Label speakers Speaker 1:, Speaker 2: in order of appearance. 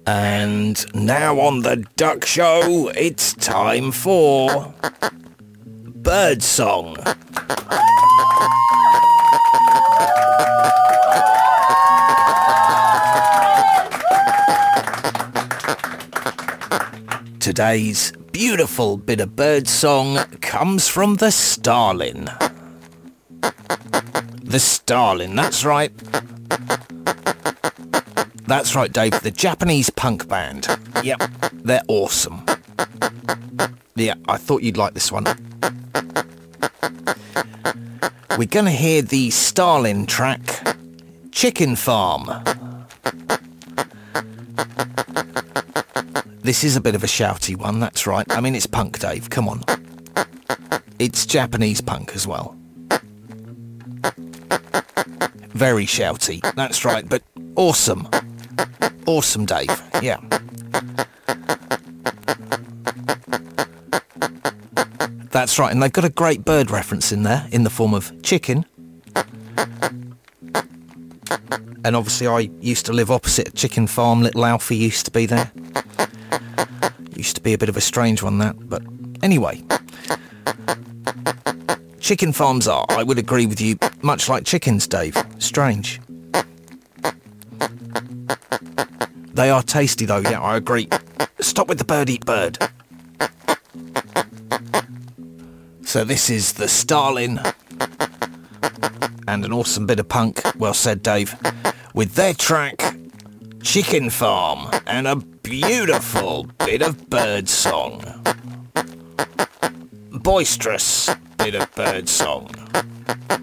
Speaker 1: And now on the Duck Show, it's time for Bird Song. Today's beautiful bit of bird song comes from the Starling. The Starling, that's right. That's right, Dave, the Japanese punk band. Yep, they're awesome. Yeah, I thought you'd like this one. We're going to hear the Starling track, Chicken Farm. This is a bit of a shouty one, that's right. I mean, it's punk, Dave, come on. It's Japanese punk as well. Very shouty, that's right, but awesome. Awesome, Dave, yeah. That's right, and they've got a great bird reference in there, in the form of chicken. And obviously I used to live opposite a chicken farm, little Alfie used to be there. Used to be a bit of a strange one, that, but anyway. Chicken farms are, I would agree with you, much like chickens, Dave. Strange. They are tasty though, yeah, I agree. Stop with the bird eat bird. So this is the Starling. And an awesome bit of punk, well said, Dave, with their track, Chicken Farm, and a beautiful bit of bird song. Boisterous bit of bird song.